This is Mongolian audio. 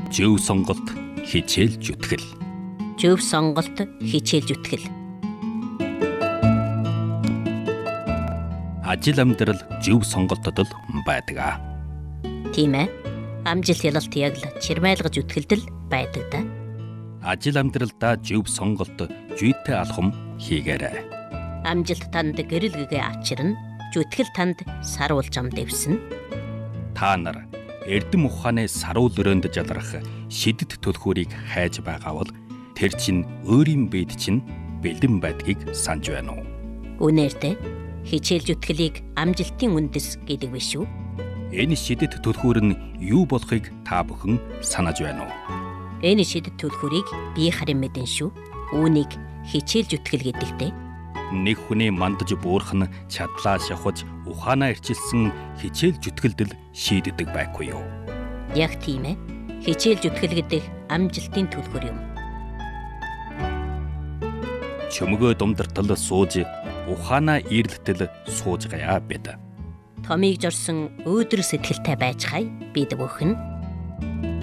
Зөв сонголт хичээл зүтгэл. Зөв сонголт хичээл зүтгэл. Ажил амьдрал зөв сонголтод л байдаг. Тийм ээ. Амжилт ялалт яг л чирмайлгаж зүтгэлдэл байдаг да. Ажил амьдралдаа зөв сонголт зүйтэй алхам хийгээрэй. Амжилт танд гэрэлгэгээ авчирна. Зүтгэл танд саруул зам дэвснэ. Та нар эрдэм ухааны саруул өрөөнд жалрах шидэт төлхүүрийг хайж байгаа бол тэр чинь өөрийн биед чинь бэлэн байдгийг санаж байна уу? Үнээртэй хичээл зүтгэлийг амжилтын үндэс гэдэг биш үү? Энэ шидэт төлхүүр нь юу болохыг та бүхэн санаж байна уу? Энэ шидэт төлхүүрийг би харин мэдэн шүү. Үүнийг хичээл зүтгэл гэдэгтэй. Нэг хүний мандаж буурхан чадлаа шахаж ухаанаа ирчилсэн хичээл зүтгэлдэл шийддэг байхгүй юу? Яг тийм ээ. Хичээл зүтгэл гэдэг амжилтын төлхөр юм. Чөмгөө думдартал сууж ухаанаа ирэлтэл сууж гая бид. Томийг зорсон өөдрөг сэтгэлтэй байж хай бид бүхэн.